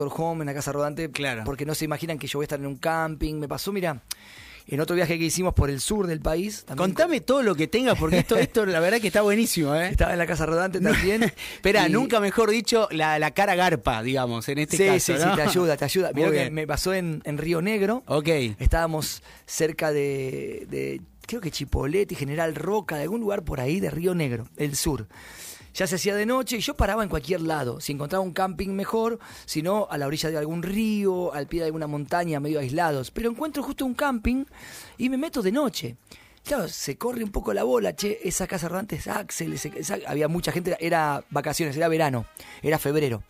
Home en la casa rodante, Claro. porque no se imaginan que yo voy a estar en un camping. Me pasó, mira, en otro viaje que hicimos por el sur del país. También Contame todo lo que tengas, porque esto la verdad que está buenísimo, ¿eh? estaba en la casa rodante también. Espera, nunca mejor dicho, la cara garpa, digamos, en este caso, Sí, ¿no? te ayuda. Muy Mirá que bien. me pasó en Río Negro. Ok. Estábamos cerca de creo que Chipolete y General Roca, de algún lugar por ahí de Río Negro, el sur. Ya se hacía de noche y yo paraba en cualquier lado. Si encontraba un camping mejor, si no, a la orilla de algún río, al pie de alguna montaña, medio aislados. Pero encuentro justo un camping y me meto de noche. Claro, se corre un poco la bola, che, esa casa rodante es Axel, había mucha gente, era vacaciones, era verano, era febrero.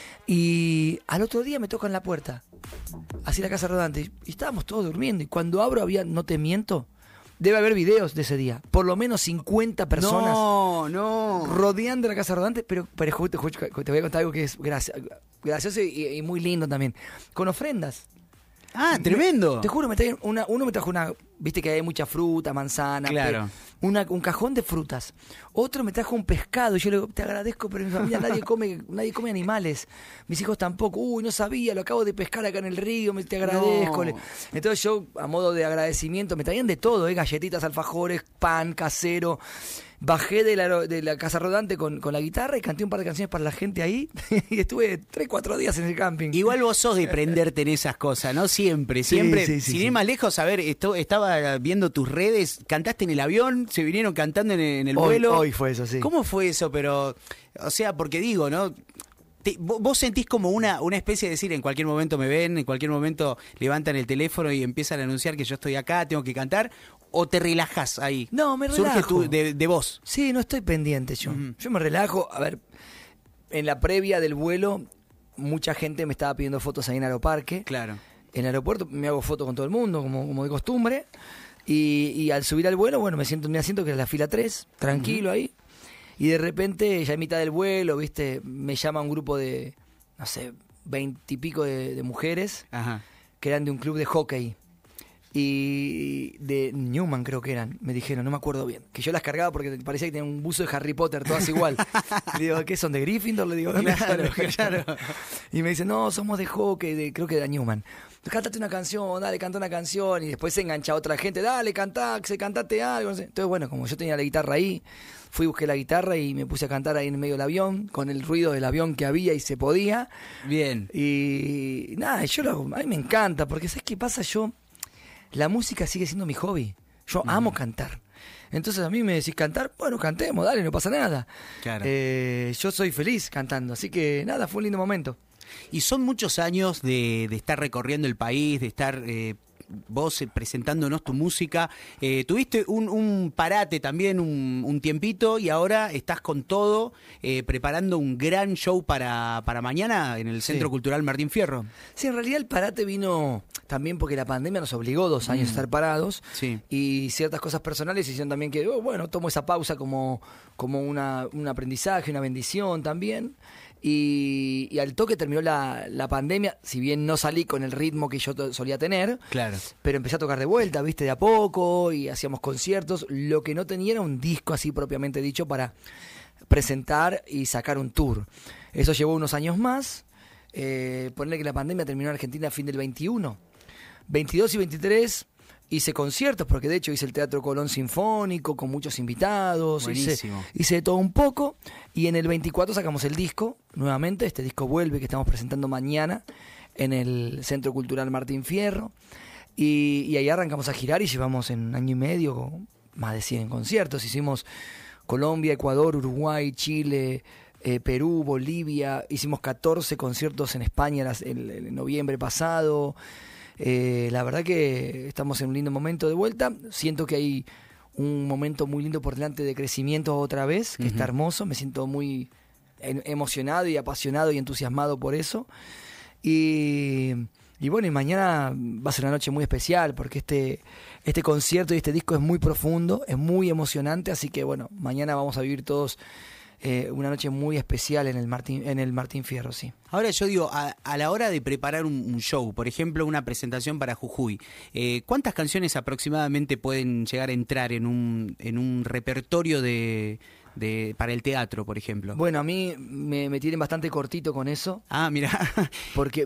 Y al otro día me tocan la puerta, así la casa rodante, y estábamos todos durmiendo. Y cuando abro había, no te miento, debe haber videos de ese día, por lo menos 50 personas No. rodeando la casa rodante, pero justo, te voy a contar algo que es gracioso y muy lindo también, con ofrendas. Ah, tremendo. Te juro, uno me trajo una, viste que hay mucha fruta, manzana, Claro. un cajón de frutas. Otro me trajo un pescado y yo le digo, te agradezco, pero en mi familia nadie come animales. Mis hijos tampoco. Uy, no sabía, lo acabo de pescar acá en el río, te agradezco. No. Entonces yo, a modo de agradecimiento, me traían de todo, galletitas, alfajores, pan casero. Bajé de la casa rodante con la guitarra y canté un par de canciones para la gente ahí y estuve 3-4 días en el camping. Igual vos sos de prenderte en esas cosas, ¿no? Siempre. Sin ir más lejos, a ver, estaba viendo tus redes, cantaste en el avión, se vinieron cantando en el vuelo. Hoy fue eso, sí. ¿Cómo fue eso? Pero, o sea, porque digo, ¿no? Vos sentís como una especie de decir, en cualquier momento me ven, en cualquier momento levantan el teléfono y empiezan a anunciar que yo estoy acá, tengo que cantar, o te relajás ahí. No, me relajo. Surge de vos. Sí, no estoy pendiente yo. Yo me relajo. A ver, en la previa del vuelo, mucha gente me estaba pidiendo fotos ahí en Aeroparque. Claro. En el aeropuerto me hago fotos con todo el mundo, como de costumbre. Y al subir al vuelo, bueno, me asiento que es la fila 3, tranquilo ahí. Y de repente, ya en mitad del vuelo, viste, me llama un grupo de, no sé, 20 y pico de mujeres. Ajá. Que eran de un club de hockey. Y de Newman creo que eran, me dijeron, no me acuerdo bien. Que yo las cargaba porque parecía que tenían un buzo de Harry Potter, todas igual. Le digo, ¿qué son, de Gryffindor? Le digo, claro. Y me dicen, no, somos de hockey, creo que de Newman. Cántate una canción, dale, canta una canción. Y después se engancha otra gente, dale, cantate algo. No sé. Entonces, bueno, como yo tenía la guitarra ahí, fui, busqué la guitarra y me puse a cantar ahí en medio del avión, con el ruido del avión que había y se podía. Bien. Y nada, a mí me encanta, porque ¿sabes qué pasa? La música sigue siendo mi hobby. Yo amo cantar. Entonces a mí me decís cantar, bueno, cantemos, dale, no pasa nada. Claro. Yo soy feliz cantando, así que nada, fue un lindo momento. Y son muchos años de estar recorriendo el país, de estar vos presentándonos tu música. Tuviste un parate también, un tiempito, y ahora estás con todo, preparando un gran show para mañana en el Centro Cultural Martín Fierro. Sí, en realidad el parate vino también porque la pandemia nos obligó 2 años a estar parados. Sí. Y ciertas cosas personales hicieron también que, bueno, tomo esa pausa como un aprendizaje, una bendición también. Y al toque terminó la pandemia, si bien no salí con el ritmo que yo solía tener, Claro. pero empecé a tocar de vuelta, viste, de a poco, y hacíamos conciertos. Lo que no tenía era un disco así propiamente dicho para presentar y sacar un tour. Eso llevó unos años más. Ponerle que la pandemia terminó en Argentina a fin del 21. 22 y 23 hice conciertos, porque de hecho hice el Teatro Colón Sinfónico con muchos invitados, hice de todo un poco, y en el 24 sacamos el disco nuevamente. Este disco vuelve, que estamos presentando mañana en el Centro Cultural Martín Fierro, y ahí arrancamos a girar y llevamos en 1 año y medio más de 100 conciertos. Hicimos Colombia, Ecuador, Uruguay, Chile, Perú, Bolivia. Hicimos 14 conciertos en España en noviembre pasado. La verdad que estamos en un lindo momento de vuelta. Siento que hay un momento muy lindo por delante de crecimiento otra vez, que está hermoso. Me siento muy emocionado y apasionado y entusiasmado por eso. Y bueno, y mañana va a ser una noche muy especial, porque este concierto y este disco es muy profundo, es muy emocionante. Así que bueno, mañana vamos a vivir todos una noche muy especial en el Martín Fierro, sí. Ahora yo digo, a la hora de preparar un show, por ejemplo, una presentación para Jujuy, ¿cuántas canciones aproximadamente pueden llegar a entrar en un repertorio para el teatro, por ejemplo? Bueno, a mí me tienen bastante cortito con eso. Ah, mira. Porque